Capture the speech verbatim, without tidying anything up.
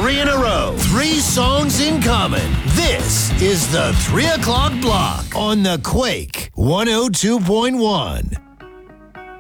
three in a row. Three songs in common. This is the three o'clock block on the Quake one oh two point one.